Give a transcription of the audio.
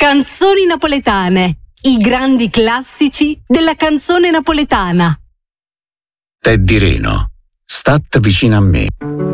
Canzoni napoletane, i grandi classici della canzone napoletana. Teddy Reno, stat vicino a me.